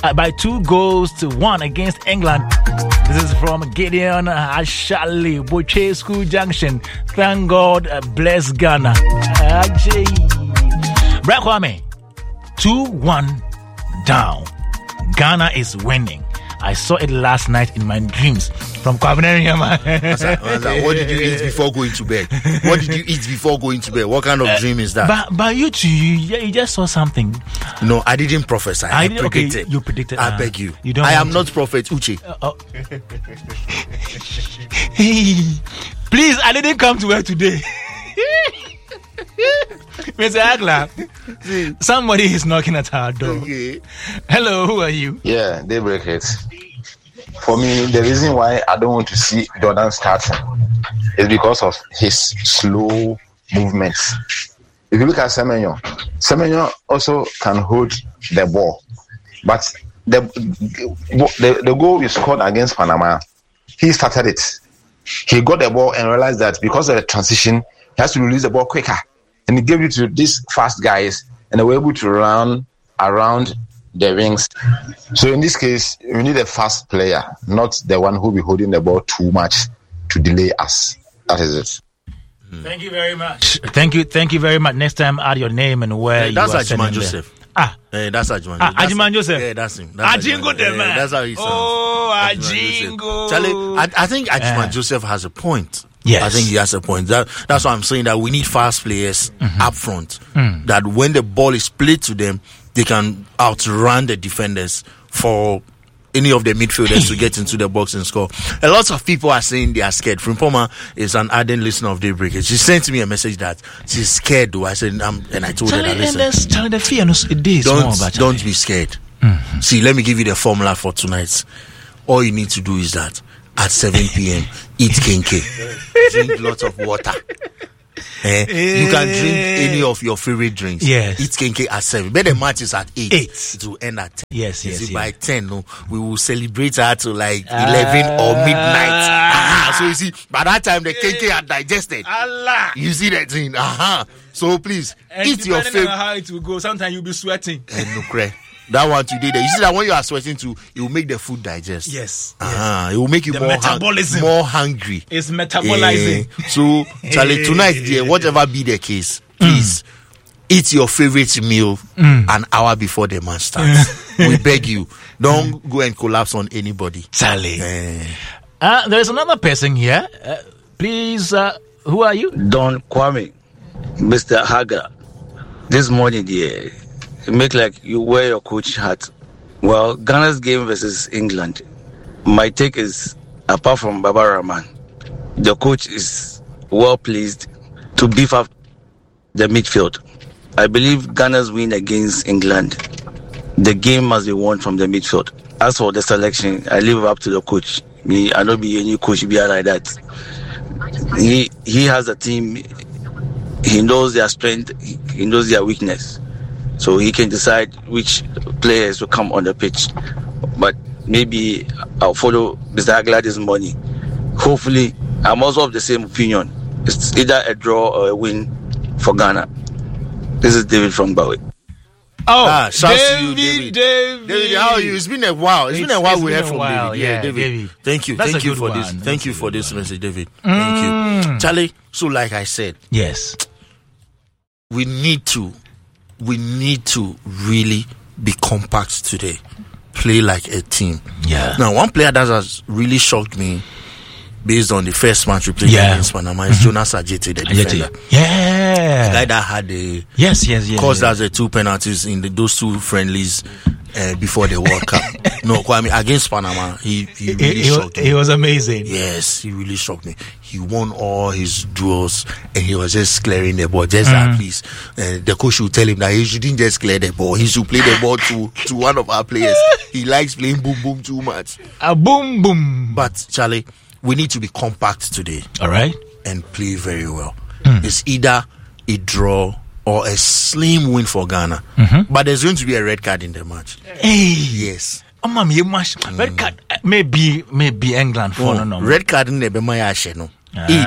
by 2-1 against England. This is from Gideon Ashali, Boche School Junction. Thank God, bless Ghana. Brian Kwame, 2-1 down. Ghana is winning. I saw it last night in my dreams from Kwabena. What did you eat before going to bed? What did you eat before going to bed? What kind of dream is that? But you two, you just saw something. No, I didn't prophesy. I predicted. Okay, you predicted. I beg you. I am not Prophet Uche. Please, I didn't come to work today. Mr. Agla, somebody is knocking at our door. Okay. Hello, who are you? Yeah, Daybreak Hits. For me, the reason why I don't want to see Jordan starting is because of his slow movements. If you look at Semenyo also can hold the ball. But the goal we scored against Panama, he started it. He got the ball and realized that because of the transition, he has to release the ball quicker. And he gave it to these fast guys, and they were able to run around the wings. So in this case, we need a fast player, not the one who will be holding the ball too much to delay us. That is it. Thank you very much. Thank you very much. Next time, add your name and where you are. That's Ajiman Joseph. That's Ajiman. Ajiman Joseph. Yeah, that's him. Ajingo the man. That's how he sounds. Oh, Ajingo. Charlie, I think Ajiman Joseph has a point. Yes. I think he has a point. That's why I'm saying that we need fast players up front. That when the ball is played to them, they can outrun the defenders for any of the midfielders to get into the box and score. A lot of people are saying they are scared. Frimpoma is an ardent listener of Daybreak. She sent me a message that she's scared though. I said, and I told her that, listen, the fear don't be scared. See, let me give you the formula for tonight. All you need to do is that at 7 p.m. eat kenke, drink lots of water. You can drink any of your favorite drinks. Yes. Eat kenke at 7. But the match is at 8. It will end at 10. Yes. By 10, we will celebrate her to like 11 or midnight. So you see, by that time the kenke are digested. Allah. You see that thing? So please, eat your favorite. How it will go, sometimes you'll be sweating. That one today, you see that when you are sweating too, it will make the food digest. Yes. It will make you more hungry. It's metabolizing. So, Charlie, tonight, dear, whatever be the case, please eat your favorite meal an hour before the match starts. We beg you, don't go and collapse on anybody. Charlie. There is another person here. Please, who are you? Don Kwame, Mr. Haga. This morning, dear. Make like you wear your coach hat. Well, Ghana's game versus England, my take is, apart from Baba Rahman, the coach is well pleased to beef up the midfield. I believe Ghana's win against England, the game must be won from the midfield. As for the selection, I leave it up to the coach. Me, I don't be any coach be like that. He has a team. He knows their strength. He knows their weakness. So he can decide which players will come on the pitch. But maybe I'll follow Mr. Agla this morning. Hopefully, I'm also of the same opinion. It's either a draw or a win for Ghana. This is David from Bowie. David, how are you? It's been a while. It's been a while we heard from David. Yeah, David. Thank you. Thank you for this. Thank you for this message, David. Thank you. Charlie, so like I said, yes, we need to really be compact today. Play like a team. Yeah. Now, one player that has really shocked me based on the first match we played against Panama is Jonas Ajete, the defender. Yeah. The guy that had yes. caused us the 2 penalties in those 2 friendlies before the World Cup. No, I mean, against Panama, he really shocked me. He was amazing. Yes, he really shocked me. He won all his duels and he was just clearing the ball. Just that, please. The coach will tell him that he shouldn't just clear the ball. He should play the ball to one of our players. He likes playing boom boom too much. Boom boom. But Charlie, we need to be compact today. All right. And play very well. It's either a draw or a slim win for Ghana. But there's going to be a red card in the match. Hey. Yes. Red card, maybe England for no. Red card in the Bemayashe, no.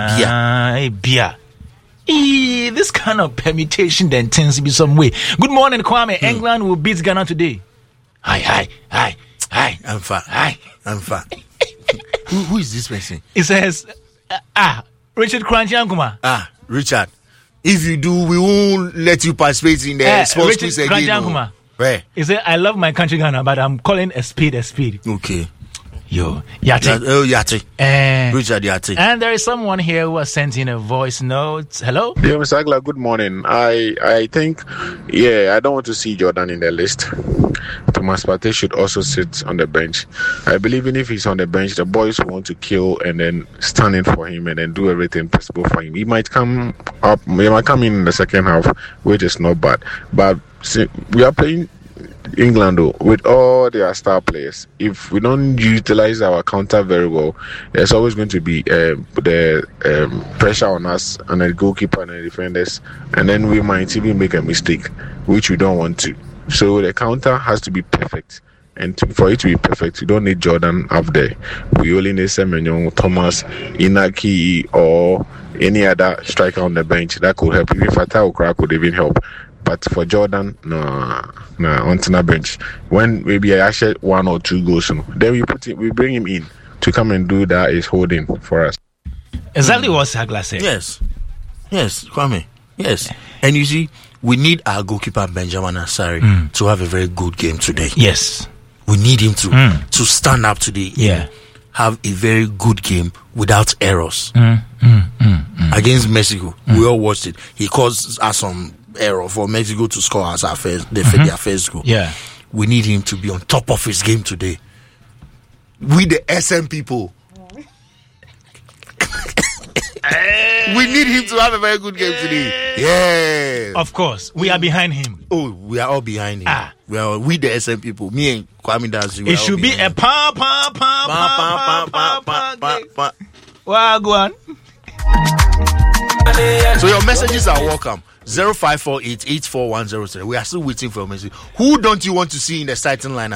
This kind of permutation then tends to be some way. Good morning, Kwame. England will beat Ghana today. Hi. I'm far. Who is this person? It says, Richard Kranjankuma. Richard. If you do, we won't let you participate in the sports quiz again. Kranjankuma. Where? He said, I love my country Ghana, but I'm calling a speed. Okay. Yo, Yati. Yati. Richard Yati. And there is someone here who has sent in a voice note. Hello? Yeah, Mr. Agla, good morning. I think, I don't want to see Jordan in the list. Thomas Partey should also sit on the bench. I believe even if he's on the bench, the boys want to kill and then stand in for him and then do everything possible for him. He might come in the second half, which is not bad. But see, we are playing England though, with all their star players. If we don't utilize our counter very well, there's always going to be the pressure on us and the goalkeeper and the defenders, and then we might even make a mistake, which we don't want to. So the counter has to be perfect, and for it to be perfect, you don't need Jordan up there. We only need Semenyo, Thomas, Inaki, or any other striker on the bench that could help. Even Fatah Okra could even help. But for Jordan, no, on the bench. When maybe I actually 1 or 2 goals, then we bring him in to come and do that is holding for us. Exactly what Sagla said. Yes, Kwame. Yes, and you see, we need our goalkeeper Benjamin Asari to have a very good game today. Yes, we need him to stand up today. Yeah, have a very good game without errors. Against Mexico, we all watched it. He caused us some error for Mexico to score as their first goal. Yeah, we need him to be on top of his game today. We the SM people, we need him to have a very good game today. Yeah, of course, we are behind him. Oh, we are all behind him. We the SM people. Me and Kwame Dazu. It should be a pa. Well, go on. So your messages are welcome. 0548 84103. We are still waiting for your message. Who don't you want to see in the starting lineup?